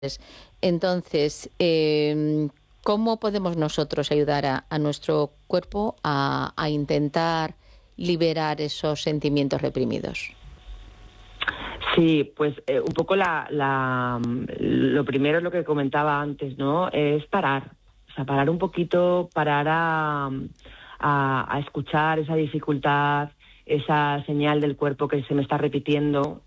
Entonces, ¿cómo podemos nosotros ayudar a nuestro cuerpo a intentar liberar esos sentimientos reprimidos? Sí, pues un poco lo primero es lo que comentaba antes, ¿no? Es parar, o sea, parar un poquito, parar a escuchar esa dificultad, esa señal del cuerpo que se me está repitiendo.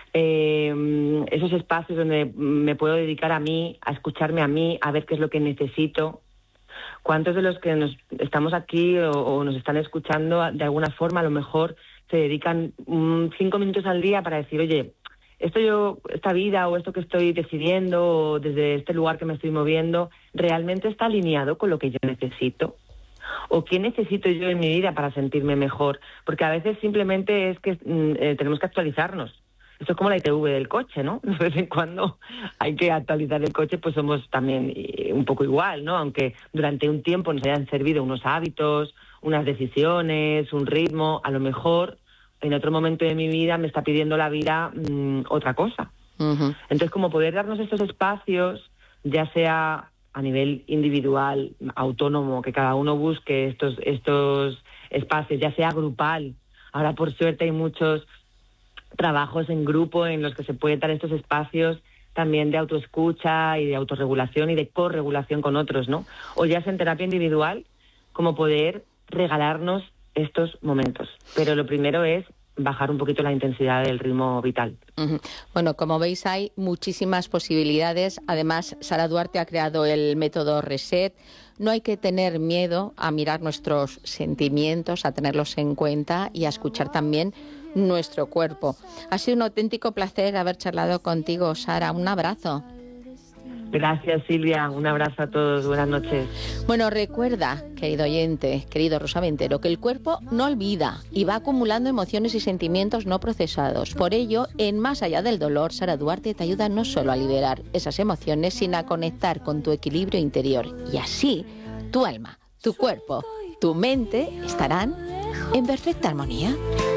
Esos espacios donde me puedo dedicar a mí, a escucharme a mí, a ver qué es lo que necesito. ¿Cuántos de los que estamos aquí o nos están escuchando de alguna forma a lo mejor se dedican 5 minutos al día para decir, oye, esta vida o esto que estoy decidiendo o desde este lugar que me estoy moviendo, ¿realmente está alineado con lo que yo necesito? ¿O qué necesito yo en mi vida para sentirme mejor? Porque a veces simplemente es que tenemos que actualizarnos. Esto es como la ITV del coche, ¿no? De vez en cuando hay que actualizar el coche, pues somos también un poco igual, ¿no? Aunque durante un tiempo nos hayan servido unos hábitos, unas decisiones, un ritmo, a lo mejor en otro momento de mi vida me está pidiendo la vida otra cosa. Uh-huh. Entonces, como poder darnos estos espacios, ya sea a nivel individual, autónomo, que cada uno busque estos espacios, ya sea grupal. Ahora, por suerte, hay muchos trabajos en grupo en los que se pueden dar estos espacios también de autoescucha y de autorregulación y de corregulación con otros, ¿no? O ya sea en terapia individual, como poder regalarnos estos momentos. Pero lo primero es bajar un poquito la intensidad del ritmo vital. Uh-huh. Bueno, como veis, hay muchísimas posibilidades. Además, Sara Duarte ha creado el método Reset. No hay que tener miedo a mirar nuestros sentimientos, a tenerlos en cuenta y a escuchar también nuestro cuerpo. Ha sido un auténtico placer haber charlado contigo, Sara. Un abrazo. Gracias, Silvia. Un abrazo a todos. Buenas noches. Bueno, recuerda, querido oyente, querido Rosaventero, que el cuerpo no olvida y va acumulando emociones y sentimientos no procesados. Por ello, en Más allá del dolor, Sara Duarte te ayuda no solo a liberar esas emociones, sino a conectar con tu equilibrio interior. Y así, tu alma, tu cuerpo, tu mente estarán en perfecta armonía.